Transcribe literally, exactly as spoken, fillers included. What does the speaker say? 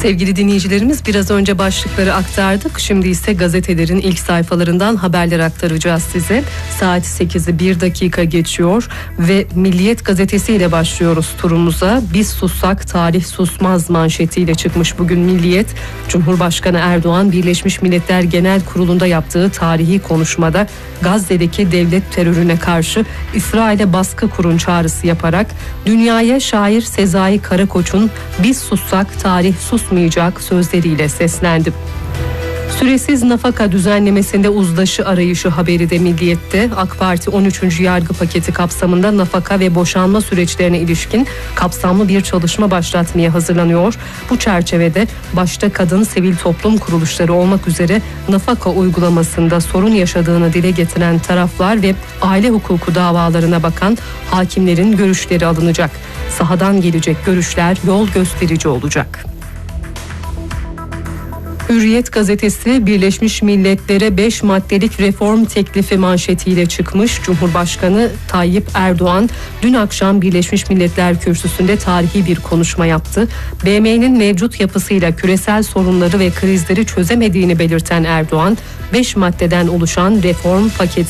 Sevgili dinleyicilerimiz, biraz önce başlıkları aktardık. Şimdi ise gazetelerin ilk sayfalarından haberler aktaracağız size. Saat sekizi bir dakika geçiyor ve Milliyet gazetesi ile başlıyoruz turumuza. Biz sussak tarih susmaz manşetiyle çıkmış bugün Milliyet. Cumhurbaşkanı Erdoğan Birleşmiş Milletler Genel Kurulu'nda yaptığı tarihi konuşmada Gazze'deki devlet terörüne karşı İsrail'e baskı kurun çağrısı yaparak dünyaya şair Sezai Karakoç'un "Biz sussak tarih susmayacak" sözleriyle seslendi. Süresiz nafaka düzenlemesinde uzlaşı arayışı haberi de Milliyet'te. AK Parti on üçüncü yargı paketi kapsamında nafaka ve boşanma süreçlerine ilişkin kapsamlı bir çalışma başlatmaya hazırlanıyor. Bu çerçevede başta kadın sivil toplum kuruluşları olmak üzere nafaka uygulamasında sorun yaşadığını dile getiren taraflar ve aile hukuku davalarına bakan hakimlerin görüşleri alınacak. Sahadan gelecek görüşler yol gösterici olacak. Hürriyet gazetesi Birleşmiş Milletler'e beş maddelik reform teklifi manşetiyle çıkmış. Cumhurbaşkanı Tayyip Erdoğan dün akşam Birleşmiş Milletler Kürsüsü'nde tarihi bir konuşma yaptı. B M'nin mevcut yapısıyla küresel sorunları ve krizleri çözemediğini belirten Erdoğan, beş maddeden oluşan reform paketi